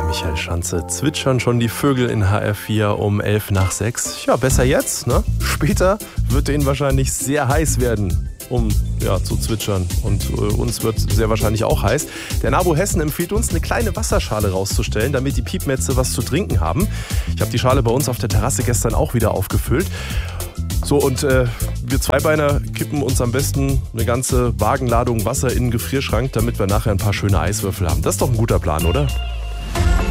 Michael Schanze. Zwitschern schon die Vögel in HR4 um 5:11. Ja, besser jetzt, ne? Später wird denen wahrscheinlich sehr heiß werden, um zu zwitschern. Und uns wird sehr wahrscheinlich auch heiß. Der NABU Hessen empfiehlt uns, eine kleine Wasserschale rauszustellen, damit die Piepmätze was zu trinken haben. Ich habe die Schale bei uns auf der Terrasse gestern auch wieder aufgefüllt. So, und wir Zweibeiner kippen uns am besten eine ganze Wagenladung Wasser in den Gefrierschrank, damit wir nachher ein paar schöne Eiswürfel haben. Das ist doch ein guter Plan, oder?